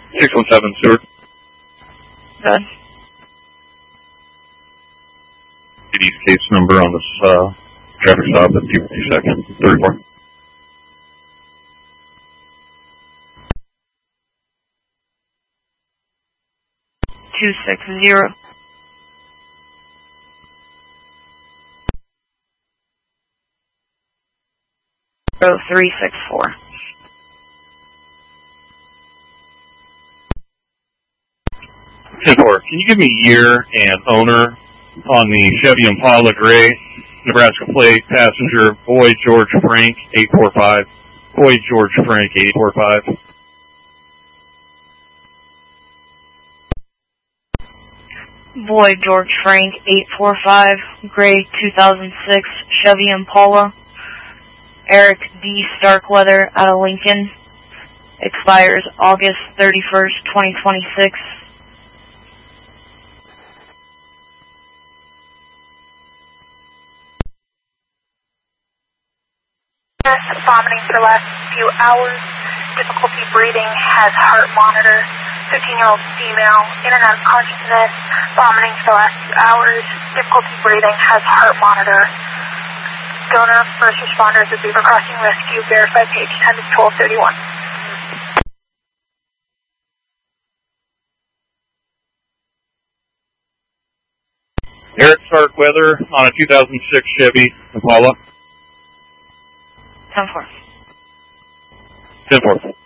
617 Stewart. Good. East case number on this traffic stop at 252nd, 34. Two 260. Oh, 364. Can you give me year and owner on the Chevy Impala Gray, Nebraska plate, passenger, Boyd George Frank, 845. Boyd George Frank, 845. Boyd George Frank, 845. Gray, 2006 Chevy Impala. Eric D. Starkweather out of Lincoln. Expires August 31st, 2026. Vomiting for the last few hours. Difficulty breathing. Has heart monitor. 15-year-old female. In and out of consciousness. Vomiting for the last few hours. Difficulty breathing. Has heart monitor. Donor, first responders at Beaver Crossing Rescue. Verified page. Time is 12:31. Eric Starkweather on a 2006 Chevy Impala. 10-4. 10-4.